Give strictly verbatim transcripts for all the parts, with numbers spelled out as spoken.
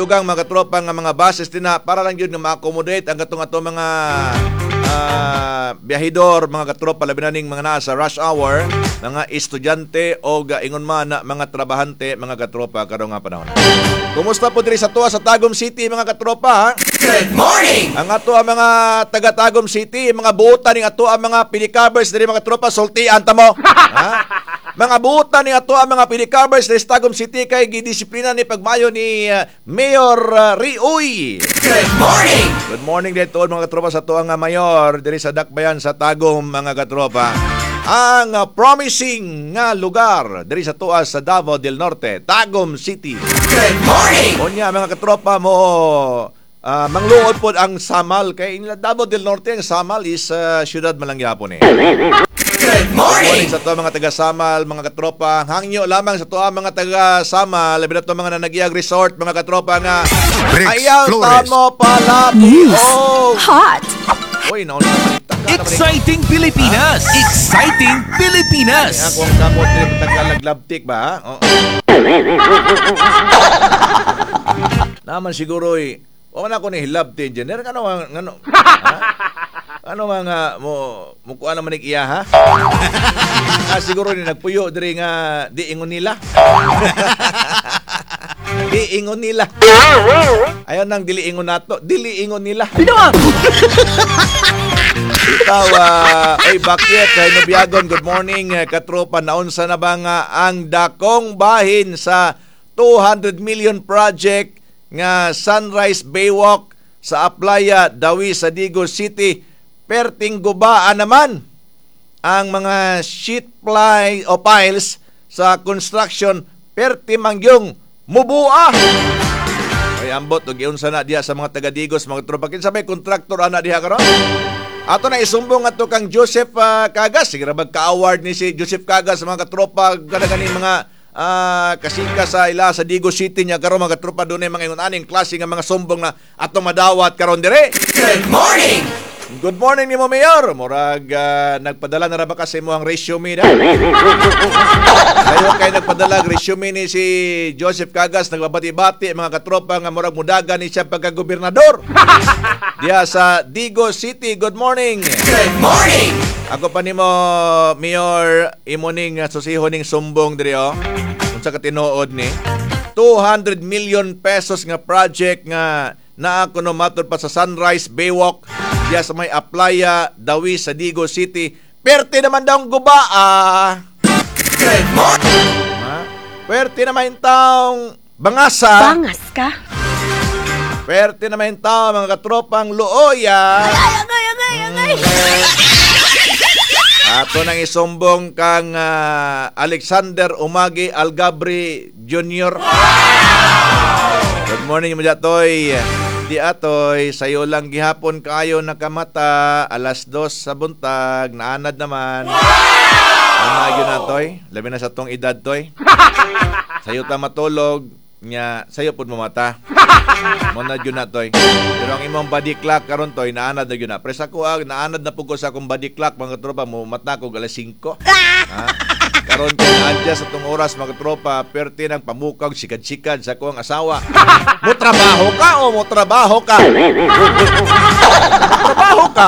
dugang mga katropa nga mga buses din na para lang yun nga ma-accommodate ang katong ato mga uh, biyahidor, mga katropa, labi na ning mga nasa rush hour, mga estudyante o ingon man na mga trabahante, mga katropa karong nga panahon. Kumusta po diri sa tuwa sa Tagum City, mga katropa? Ha? Good morning! Ang ato ang mga taga Tagum City, mga buutan ning ato ang mga pinikabers diri, mga katropa, sultian ta mo. Ha? Mga buutan ni ato ang mga pinikabers sa Tagum City kay gidisiplina ni pagmayo ni uh, Mayor uh, Rioy. Good morning! Good morning dito mga katropa sa ato ang uh, mayor diri sa Dakbayan sa Tagum, mga katropa. Ang uh, promising nga lugar diri sa tuwa sa Davao del Norte, Tagum City. Good morning! Unya mga katropa mo, uh, mangluod po ang Samal kay in Davao del Norte. Ang Samal is uh, syudad malangyapon eh. Good Good morning morning! sa to mga taga-Samal, mga katropa. Hangyo lamang sa to mga taga-Samal, labi na to mga nanagiyag resort, mga katropa nga ayaw tamo pala. Oh! Hot! Uy, naon naman ita. Exciting Pilipinas! Exciting Kaya Pilipinas! kung ang damot din taga-laglabtik ba? Ha? Oh. Naman siguro eh. O na ko ni hilabtin dyan. Ano ang ano? Ha? Ano mga mo mukuha naman ni iya ha? Ah, siguro ni nagpuyo diri nga di ingon nila. Di ingon nila. Ayon nang dili ingon nato, dili ingon nila. Ikaw, uh, ay bakit kay Nubiagon, good morning katropa, naunsa na ba nga ang dakong bahin sa two hundred million project nga Sunrise Baywalk sa Aplaya, Dawi sa Digo City? Perting gubaan naman ang mga sheet ply o piles sa construction, perti mangyong mubua. Ay ambot og iunsa na diha sa mga taga-Digos, mga tropa. Kinsa may kontraktor ana diha karon? Ato na isumbong ato kang Joseph uh, Cagas, sige ra ka-award ni si Joseph Cagas sa mga katropa kanaganing mga uh, kasika sa ila sa Digo City niya karon, mga katropa. Dunay mga ingon aning klase nga mga sumbong na ato madawat karon dire. Good morning! Good morning ni mo, Mayor. Murag uh, nagpadala na ra ba kasi mo ang resume na? Kayo kay nagpadala ang resume ni si Joseph Cagas, nagbabati-bati mga katropa nga murag mudagan ni siya pagka-gobernador. Diya sa Digo City. Good morning. Good morning! Ako pa nimo, Mayor, imo ning uh, susiho ning sumbong diri oh. Unsa ka tinuod ni? two hundred million pesos nga project nga naa kuno matod pa sa Sunrise Baywalk diya sa may Aplaya, Dawi sa Digo City. Perte naman daw ang guba ah. Good morning! Ha? Perte naman taong bangasa. Bangas ka? Perte naman taong mga katropang looya. Ay, agay, agay, agay! Ato nang isumbong kang uh, Alexander Umagi Algabri Junior Good morning mo datoy. Di atoy, sayo lang gihapon kayo nakamata, alas dos sa buntag, naanad naman. Ano yun na toy? Labi na sa tong edad toy. Sayo ta matulog, nya sayo pud mamata. Muna yun na toy. Pero ang imong body clock karon toy, naanad na yun na. Pero sa kuag, naanad na po ko sa akong body clock, mga tropa mo, mata ko alas singko. Ha? Karon kay naadya sa tong oras, mga tropa, perti nang pamukag sikad-sikad sa kuang asawa. Mo trabaho ka o mo trabaho ka? Trabaho ka.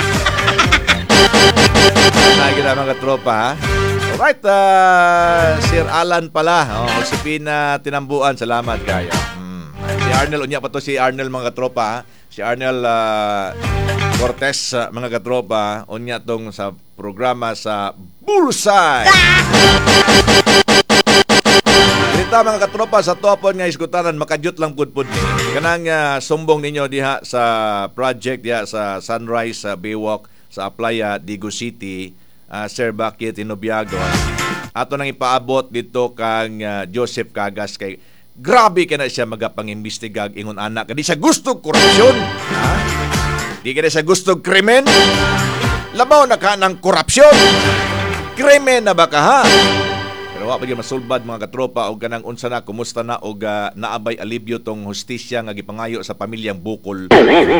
Lagi na mga tropa ha. Alright, uh, Sir Alan pala. Oh, si Pina Tinambuan, salamat kayo. Hmm. Si Arnel, unya pa to si Arnel mga katropa ha. Si Arnel uh, Cortez, uh, mga katropa, unya tong sa programa sa Bullseye. Dita mga katropa sa topon nga iskutanan, makadyot lang pud pud ni. Kanang uh, sumbong ninyo diha sa project diha sa Sunrise uh, Baywalk sa Aplaya, Digo City, uh, Sir Bakit Inobiago. Ato nang ipaabot dito kang uh, Joseph Cagas kay grabe ka na siya magapangimbestigag ingon anak. Di siya gusto korupsyon. Ha? Di ka na siya gusto krimen. Labaw na ka ng korupsyon. Krimen na ba ka ha? Pero wa pa gyud masulbad mga katropa og kanang unsa na kumusta na og uh, naabay alibyo tong hustisya nga gipangayo sa pamilyang Bukol.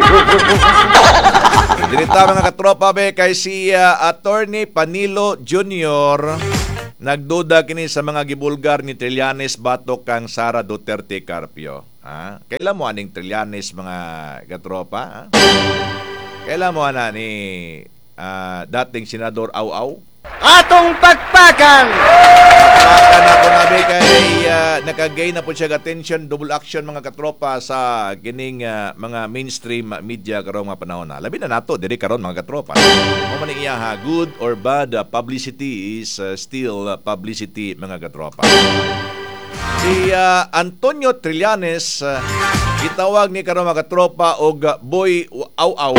Dirita mga katropa be kay si uh, Attorney Panilo Junior nagduda kini sa mga gibulgar ni Trillanes batok kang Sara Duterte Carpio. Ha? Kailan mo aning Trillanes mga katropa? Ha? Kailan mo ana ni ah, dating Senador Au-Au? Atong pagpakan! Baka na po nabi kay uh, nakagain na po siya attention, double action mga katropa sa kining ah, mga mainstream media karong mga panahon na. Labi na nato diri karon mga katropa. Mo man iya ha, good or bad uh, publicity is uh, still uh, publicity mga katropa. Si uh, Antonio Trillanes uh, gitawag ni karon mga katropa og uh, Boy Au-Au.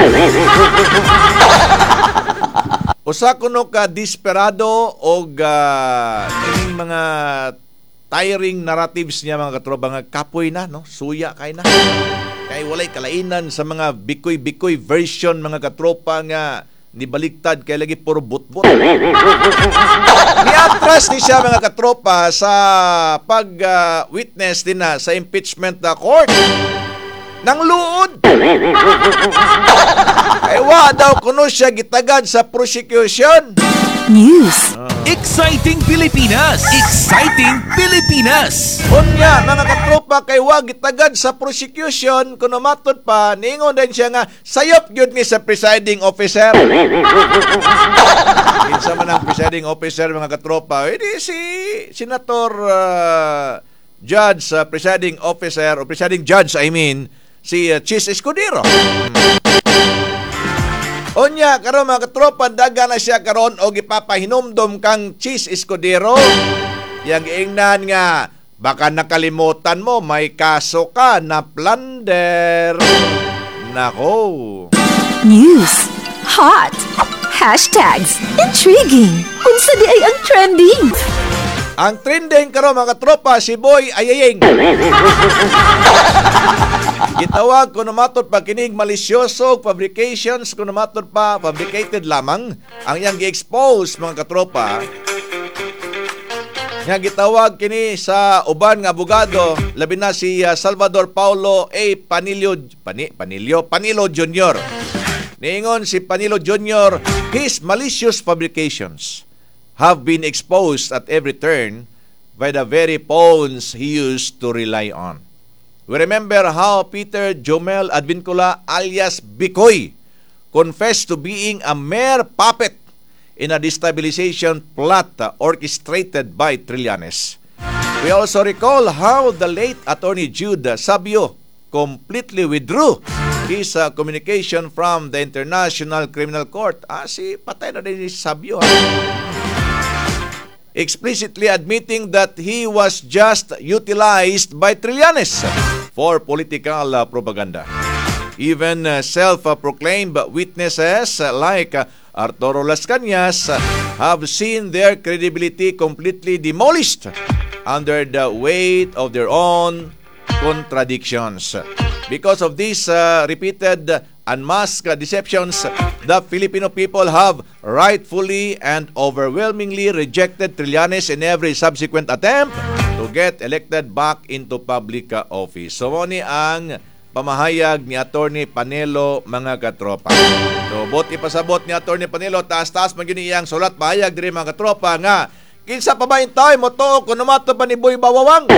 Usa kuno ka desperado og uh, kining mga tiring narratives niya mga katropa nga kapoy na no, suya kay na. Kay walay kalainan sa mga bikoy-bikoy version mga katropa nga nibaliktad kay lagi puro butbot. Niatras ni siya mga katropa sa pag uh, witness din na sa impeachment na court. Nang luod. Ay wa daw kuno siya gitagad sa prosecution. News. Exciting Pilipinas! Exciting Pilipinas! Unya mga katropa kay wa gitagad sa prosecution kuno matud pa ningon din siya nga sayop gyud ni sa presiding officer. Kinsa man ang presiding officer mga katropa? Edi si Senator uh, Judge uh, presiding officer o presiding judge I mean si uh, Chis Escudero. Hmm. Onya karon mga katropa daga na siya karon og ipapahinumdom kang Chis Escudero. Yang ingnan nga baka nakalimutan mo may kaso ka na plunder. Nako. News. Hot. Hashtags. Intriguing. Unsa di ay ang trending? Ang trending karon mga katropa si Boy Ayaying. Gitawag kuno matud pa kining malisyoso fabrications kuno matud pa fabricated lamang ang iyang gi-expose mga katropa. Nga gitawag kini sa uban nga abogado labi na si uh, Salvador Paulo A. Panilio Pani, Panilio Panilo Junior Niingon si Panilo Junior, his malicious fabrications have been exposed at every turn by the very pawns he used to rely on. We remember how Peter Jomel Advincula alias Bikoy confessed to being a mere puppet in a destabilization plot orchestrated by Trillanes. We also recall how the late Attorney Jude Sabio completely withdrew his uh, communication from the International Criminal Court. Ah, si patay na din si Sabio. Ha? Explicitly admitting that he was just utilized by Trillanes for political uh, propaganda. Even uh, self-proclaimed witnesses uh, like uh, Arturo Las Cañas uh, have seen their credibility completely demolished under the weight of their own contradictions. Because of these uh, repeated unmasked deceptions, the Filipino people have rightfully and overwhelmingly rejected Trillanes in every subsequent attempt to get elected back into public uh, office. So, mo ni ang pamahayag ni Attorney Panelo mga katropa. So, bot ipasabot ni Attorney Panelo, taas-taas man yun iyang sulat pahayag diri mga katropa nga, kinsa pa ba intay mo to kung numato pa ni Boy Bawawang?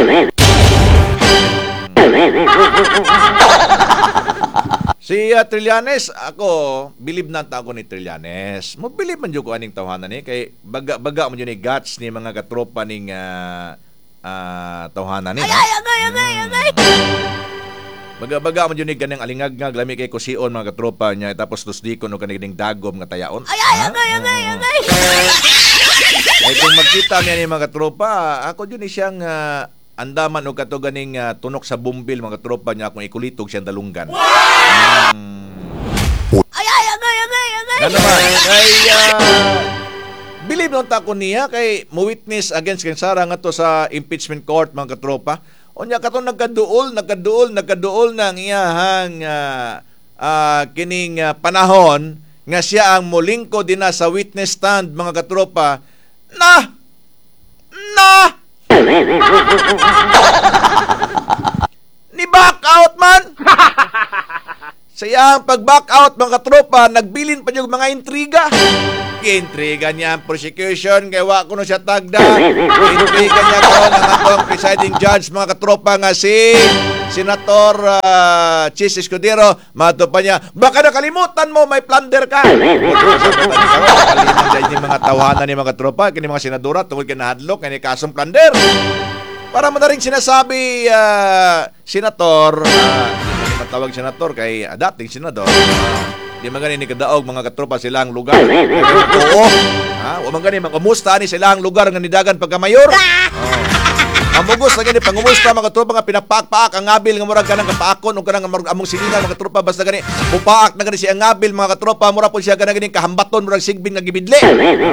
Si uh, Trillanes, ako, believe na ako ni Trillanes. Mo believe man jud ko aning tawhanan ni kay baga-baga man jud ni guts ni mga katropa ning uh, uh, tawhanan ni. Ay, ay, ay, ay, ay, ay. Baga-baga man jud ni ganang alingag-ngag lami kay kusion mga katropa niya tapos tusdi ko no kaning dagom nga tayaon. Ay, ay, ay, ay, ay, ay. Ay kung magkita niya ni mga katropa, ako jud ni siyang uh, andaman o kato ganing uh, tunok sa bumbil mga tropa niya kung ikulitog siyang dalunggan. Wow! Um, Ay, ay, ay, ay, ay, ay. na naman, kay uh, believe nung tako niya kay mo-witness against kay Sara nga to sa impeachment court mga katropa. O niya kato nagkaduol, nagkaduol, nagkaduol ng iyahang uh, uh, kining uh, panahon nga siya ang mulingko din na sa witness stand mga katropa na na ni back out man. Sa iyang pag-back out mga katropa, nagbilin pa niyo mga intriga. Intriga niya ang prosecution, kaya wa ko no siya tagda. Intriga niya ko ng atong presiding judge mga katropa nga si Senator uh, Chis Escudero, mato pa niya, baka nakalimutan mo, may plunder ka. Nakalimutan din yung mga tawanan ni mga tropa, kini mga senadora, tungkol kinahadlok, kini kasong plunder. Para mo na rin sinasabi, uh, Senator, uh, hindi mo matawag Senator kay uh, dating Senador, di man gani ni kadaog mga katropa silang lugar. Oo. Ha, wa man gani makumusta ni silang lugar nga nidagan pagka mayor. Oh. Amugos na gani pangumusta mga katropa nga pinapaak-paak ang ngabil nga murag kanang kapaakon o kanang among silingan mga katropa basta gani upaak na gani siya ang ngabil mga katropa mura po siya kanang gani kahambaton murag sigbin nga gibidli.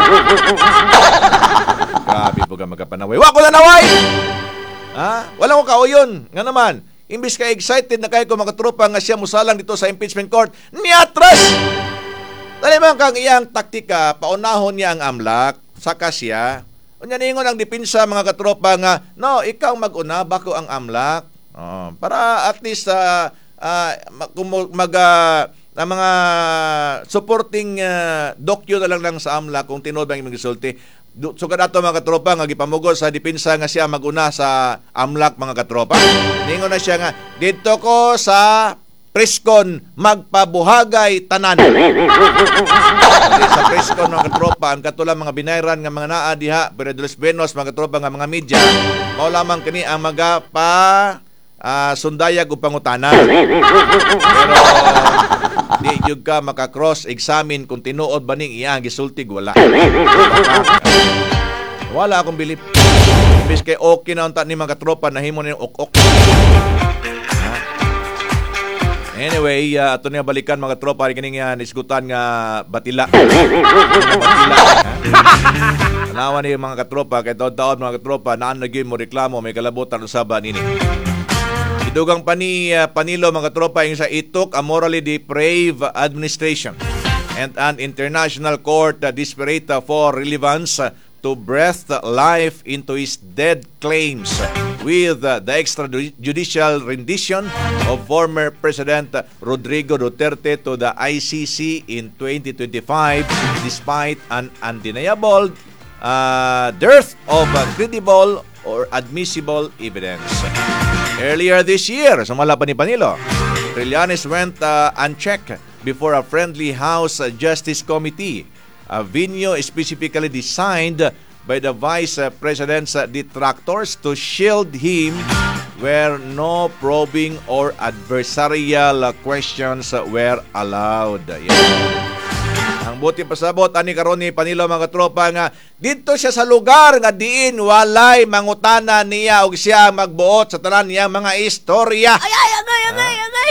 Grabe po ka magapanaway. Wa ko na naway. Ha? Wala ko kauyon. Nga naman. Imbis ka excited na kayo kung mga tropa nga siya musalang dito sa impeachment court, niatras! Dali man kang iyang taktika, paunahon niya ang amlak, saka siya. Unya ningon ang dipinsa mga katropa nga, no, ikaw mag-una, bako ang amlak. Oh, para at least uh, uh, mag, uh, ang mga supporting uh, dokyo na lang lang sa amlak kung tinuod bang imong gisulti. So kadato mga katropa nga gipamugos sa dipinsa nga siya maguna sa amlak mga katropa. Ningon na siya nga dito ko sa preskon magpabuhagay tanan. Sa preskon mga katropa ang katulang mga binayran nga mga naa diha pero de los Buenos mga katropa nga mga media mao lamang kini ang magapa uh, sundayag ug pangutana. Pero di jud ka maka-cross-examine kung tinuod ba ning iyang gisultig wala. Wala akong bilip. Bis kay okay na unta ni mga tropa na himo ni ok-ok. Anyway, uh, ato niya balikan mga tropa kining uh, nisgutan nga batila. Batila. Nawa ni mga katropa kay taon-taon mga katropa naan lagi mo reklamo may kalabutan usaba nini. Idugang pa ni uh, Panilo mga tropa yung sa itok a morally depraved administration and an international court uh, desperate uh, for relevance uh, to breathe life into his dead claims uh, with uh, the extrajudicial rendition of former President uh, Rodrigo Duterte to the I C C in twenty twenty-five despite an undeniable uh, dearth of uh, credible or admissible evidence. Earlier this year, sumala pa ni Panilo, Trillanes went uh, unchecked before a friendly House Justice Committee, a venue specifically designed by the Vice President's detractors to shield him where no probing or adversarial questions were allowed. Yeah. Ang buti pasabot ani karon ni Panilo mga tropa nga dito siya sa lugar nga diin walay mangutana niya og siya magbuot sa tanan niya mga istorya. Ay, ay, angay, angay, angay!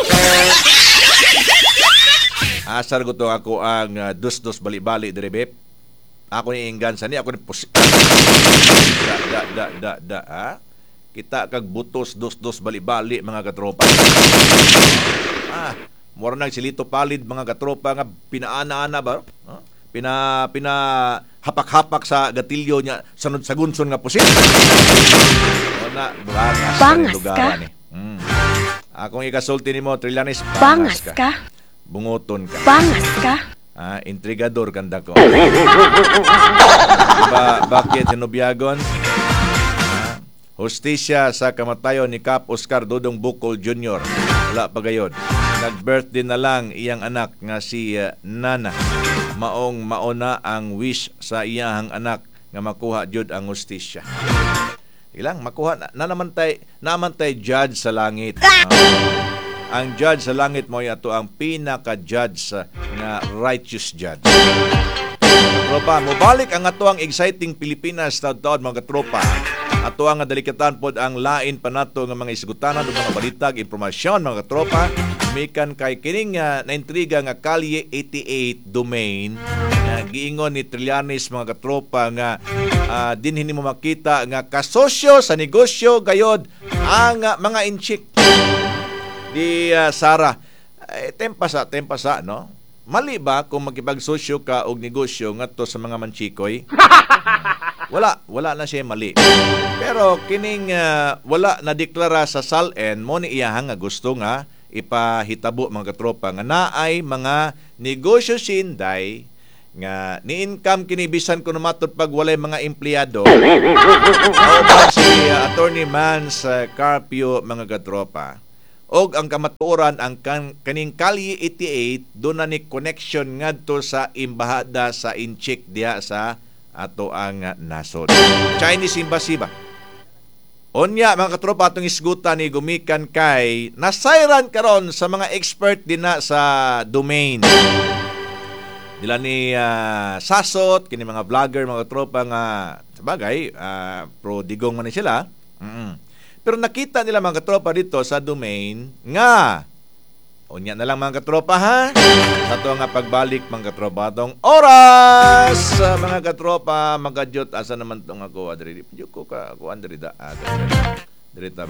Asar ko to ako ang uh, dus-dus bali-bali dire beb. Ako ni inggan sa ni ako ni pus. Da da da da da ha? Kita kag butos dus-dus bali-bali mga katropa. Ah, mura nang silito palid mga katropa nga pinaana-ana ba? Huh? Pina pina hapak-hapak sa gatilyo niya sunod sa gunson nga pusit. Wala bangas, bangas ka. Ni. Hmm. Akong ikasulti nimo Trillanes, Bangas, bangas ka. ka. Bungoton ka. Bangas ka. Ah, intrigador kanda ko. Diba, bakit hinubyagon? Ah, hustisya sa kamatayon ni Cap Oscar Dodong Bukol Junior Wala pa gayon. Nag-birthday na lang iyang anak nga si uh, Nana. Maong mauna ang wish sa iyang anak nga makuha jud ang hustisya. Ilang makuha na, na naman tay naman tay judge sa langit. Uh, ang judge sa langit mo ato ang pinaka-judge nga righteous judge. Tropa, mobalik ang ato ang exciting Pilipinas taud-taud mga tropa. Ato ang dalikatan pod ang lain pa nato nga mga isgutanan ug mga balitag impormasyon mga tropa. Mikan kay kining uh, naintriga nga Kalye eighty-eight domain nga giingon ni Trillanes mga katropa nga uh, dinhin mo makita nga kasosyo sa negosyo gayod ang uh, mga inchik di uh, Sara. Eh, tempasa tempasa no. Mali ba kung makipagsosyo ka og negosyo ngadto sa mga manchikoy? Wala, wala na siya mali. Pero kining uh, wala na deklara sa S A L N mo ni iyahang nga gusto nga ipahitabo mga katropa nga naay mga negosyo sinday nga ni-income kini bisan kuno matud pag walay mga empleyado. Mao ba si uh, Attorney Mans uh, Carpio mga katropa og ang kamatuoran ang kan, kaning Kalye eighty-eight doon na ni connection ngadto sa embahada sa Inchik diha sa ato ang nasod. Chinese Embassy ba? Onya mga katropa atong isgutan ni gumikan kay nasayran karon sa mga expert din na sa domain. Dila ni uh, Sasot, kini mga vlogger, mga katropa nga sabagay, uh, pro digong man ni sila. Mm-mm. Pero nakita nila mga katropa dito sa domain nga unya na lang mga katropa ha. Sa to nga pagbalik mga katropa atong oras sa mga katropa magadyot asa naman tong ako adri di ko ka ako andri da adri ta ba.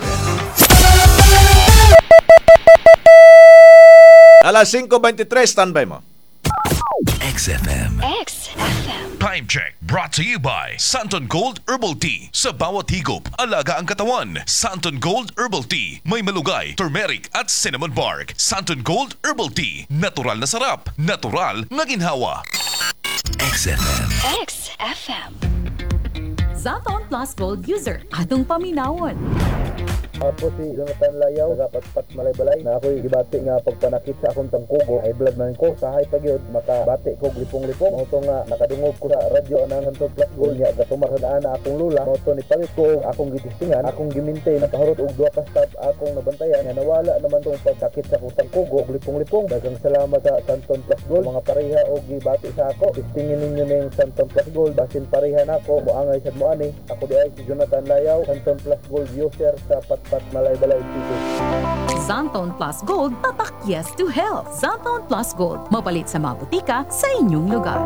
Alas five twenty-three standby mo. X F M. X F M. Time check brought to you by Santon Gold Herbal Tea. Sa bawat higop, alaga ang katawan. Santon Gold Herbal Tea. May malugay, turmeric at cinnamon bark. Santon Gold Herbal Tea. Natural na sarap. Natural na ginhawa. X F M. X F M. Santon Plus Gold user, atong paminawon. Ako si Jonathan Layaw, taga-Patpat Malay-Balay, na ako'y gibati nga pagpanakit sa akong tangkugo. Ay blood man ko, sahay pagyod, makabati ko lipong-lipong. Ito nga, nakadungog ko sa radyo anang Santon Plus Gold niya. Gatumar sa daan na akong lula. Ito ni Palit ko, akong gitistingan, akong gimintay, nakahurot og duha ka stab akong nabantayan. Nga nawala naman tong pagkakit sa akong tangkugo, lipong-lipong. Dagang salamat sa Santon Plus Gold. Mga pareha o gibati sa ako. Tistingin ninyo ng Santon Plus Gold. Basin pareha na ako, muangay sa muani. Ako di ay si Jonathan Layaw, Santon Plus Gold user sa Pat Pat Malay-Balay City. Santon Plus Gold, tatak yes to health. Santon Plus Gold, mapalit sa mga butika sa inyong lugar.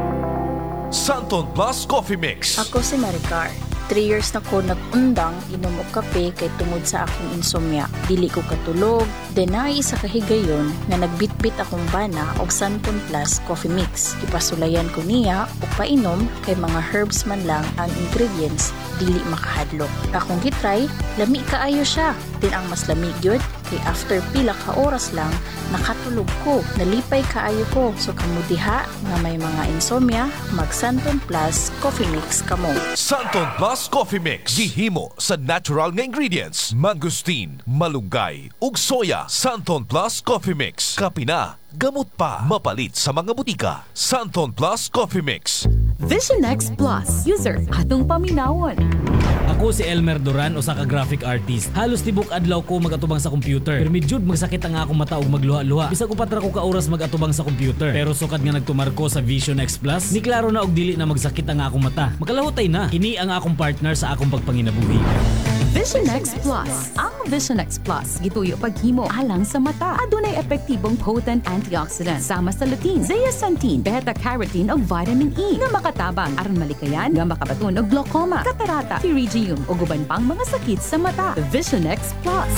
Santon Plus Coffee Mix. Ako si Maricar. Three years na ko nag-undang inom og kape kay tungod sa akong insomnia. Dili ko katulog. Then ay isa kahigayon nga nagbitbit akong bana og Santon Plus Coffee Mix. Ipasulayan ko niya og painom kay mga herbs man lang ang ingredients dili makahadlok. Akong gitry, lami kaayo siya. Din ang mas lamig yun kay after pila ka oras lang nakatulog ko, nalipay kaayo ko. So kamudiha nga may mga insomnia, mag Santon Plus Coffee Mix kamo. Santon Plus Coffee Mix. Gihimo sa natural nga ingredients. Mangustin, malunggay, ug soya. Santon Plus Coffee Mix. Kapina, gamot pa. Mapalit sa mga butika. Santon Plus Coffee Mix. Vision X Plus user, atong paminawon. Ako si Elmer Duran, usa ka graphic artist. Halos tibok adlaw ko magatubang sa computer. Pero medyo magsakit ang akong mata ug magluha-luha. Bisag upat ra ko ka oras magatubang sa computer. Pero sukad nga nagtumar ko sa Vision X Plus, ni klaro na og dili na magsakit ang akong mata. Makalahutay na. Kini ang akong partner sa akong pagpanginabuhi. Vision X Plus. Ang Vision X Plus gituyo paghimo alang sa mata. Adunay epektibong potent antioxidant sama sa lutein, zeaxanthin, beta-carotene ug vitamin E nga makatabang aron malikayan nga makabaton og glaucoma, katarata, pterygium ug uban pang mga sakit sa mata. Vision X Plus.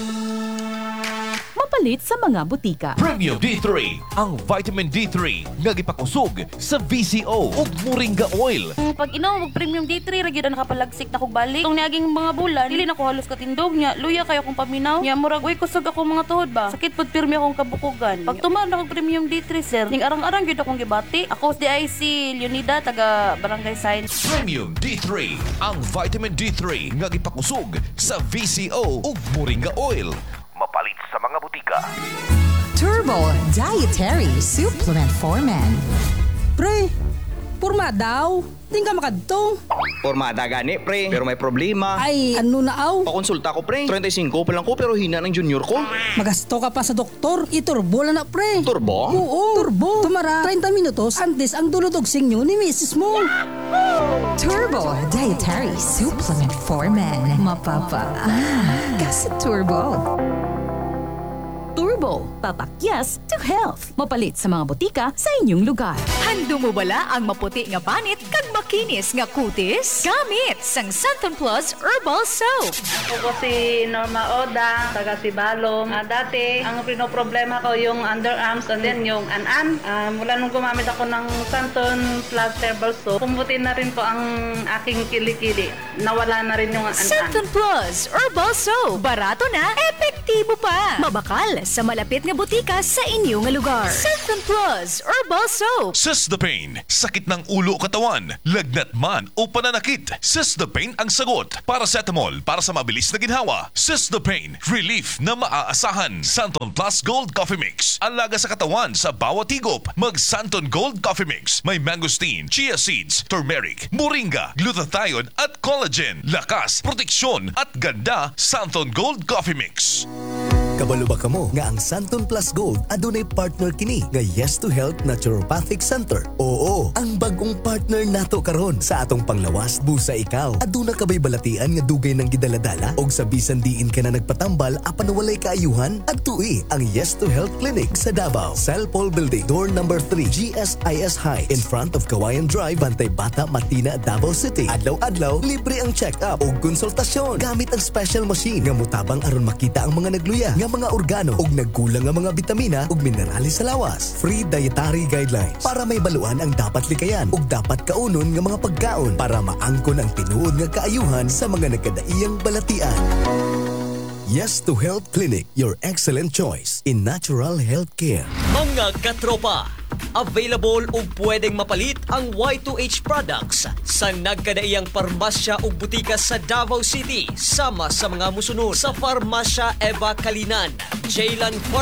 Mapalit sa mga butika. Premium D three. Ang vitamin D three nga gipakusog sa V C O ug Moringa Oil. Pag inom og premium D three ra gyud nakapalagsik na kog balik. Tong niaging mga bulan, dili na ko halos katindog nya. Luya kayo kung paminaw. Nya murag uy kusog ako mga tuhod ba. Sakit pud pirmi akong kabukugan. Pag tuman na kog premium D three sir, ning arang-arang gyud akong gibati. Ako si I C Leonida taga Barangay Science. Premium D three. Ang vitamin D three nga gipakusog sa V C O ug Moringa Oil. Mapalit sa mga butika. Turbo Dietary Supplement for Men. Pre, purma daw. Di ka makadto. Pormada gani, pre. Pero may problema. Ay, ano na aw? Pakonsulta ko, pre. thirty-five pa lang ko pero hina ng junior ko. Magasto ka pa sa doktor. Iturbo lang na, pre. Turbo? Oo, turbo. Tumara, thirty minutos. Antes ang dulutog sinyo ni misis mo. Turbo Dietary Supplement for Men. Mapapa. Ah, kasi turbo. Turbo, tatak yes to health. Mapalit sa mga butika sa inyong lugar. Hando mo bala ang maputi nga panit kag makinis nga kutis? Gamit sang Santon Plus Herbal Soap. Ako si Norma Oda, taga Sibalom. Uh, dati, ang pinoproblema ko yung underarms and then yung an-an. Uh, mula nung gumamit ako ng Santon Plus Herbal Soap, pumuti na rin po ang aking kilikili. Nawala na rin yung an-an. Santon Plus Herbal Soap. Barato na, epektibo pa. Mabakal sa malapit nga butika sa inyo nga lugar. Santon Plus Herbal Soap. Sis the pain, sakit ng ulo o katawan, lagnat man o pananakit, Cisdopain ang sagot. Paracetamol para sa mabilis na ginhawa. Cisdopain, relief na maaasahan. Santon Plus Gold Coffee Mix, alaga sa katawan sa bawat higop. Mag Santon Gold Coffee Mix, may mangosteen, chia seeds, turmeric, moringa, glutathione at collagen. Lakas, proteksyon at ganda. Santon Gold Coffee Mix. Kabalo ba kamo nga ang Santon Plus Gold adunay partner kini nga Yes to Health Naturopathic Center? Oo, ang bagong partner nato karon sa atong panglawas busa ikaw. Aduna ka ba'y balatian nga dugay ng gidaladala og sa bisan diin ka na nagpatambal apan walay kaayuhan? Adtui ang Yes to Health Clinic sa Davao, Cell Paul Building, door number three, G S I S High, in front of Kawayan Drive, Bantay Bata, Matina, Davao City. Adlaw-adlaw libre ang check-up og konsultasyon gamit ang special machine nga mutabang aron makita ang mga nagluya nga mga organo ug nagkulang nga mga bitamina ug minerales sa lawas. Free dietary guidelines para may baluan ang dapat likayan ug dapat kaunon nga mga pagkaon para maangkon ang tinuod nga kaayuhan sa mga nagkadaiyang balatian. Yes to Health Clinic, your excellent choice in natural health care. Mga katropa, available o pwedeng mapalit ang Y two H products sa nagkadaiyang parmasya o butika sa Davao City sama sa mga musunod sa Parmasya Eva Kalinan, Jaylan